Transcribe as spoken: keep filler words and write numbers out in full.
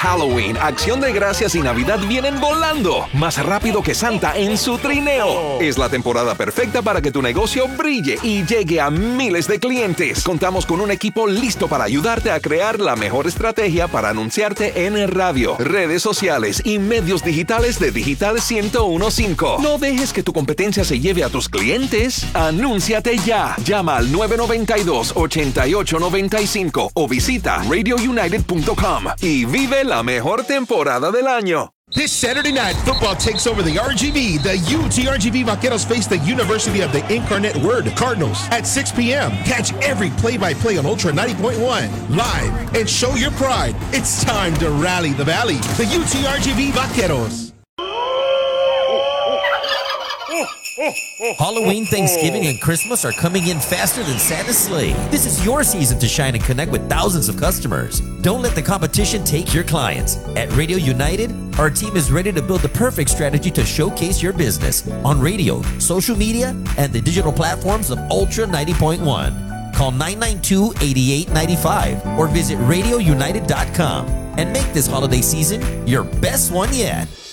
Halloween, Acción de Gracias y Navidad vienen volando, más rápido que Santa en su trineo. Es la temporada perfecta para que tu negocio brille y llegue a miles de clientes. Contamos con un equipo listo para ayudarte a crear la mejor estrategia para anunciarte en radio, redes sociales y medios digitales de Digital ciento uno punto cinco. No dejes que tu competencia se lleve a tus clientes. Anúnciate ya. Llama al nueve nueve dos, ocho ocho nueve cinco o visita radio united punto com y vive la mejor temporada del año. This Saturday night, football takes over the R G V. The U T R G V Vaqueros face the University of the Incarnate Word Cardinals at six p.m. Catch every play-by-play on Ultra ninety point one live and show your pride. It's time to rally the valley. The U T R G V Vaqueros. Halloween, Thanksgiving, and Christmas are coming in faster than Santa's sleigh. This is your season to shine and connect with thousands of customers. Don't let the competition take your clients. At Radio United, our team is ready to build the perfect strategy to showcase your business on radio, social media, and the digital platforms of Ultra ninety point one. Call nine nine two, eight eight nine five or visit radio united dot com and make this holiday season your best one yet.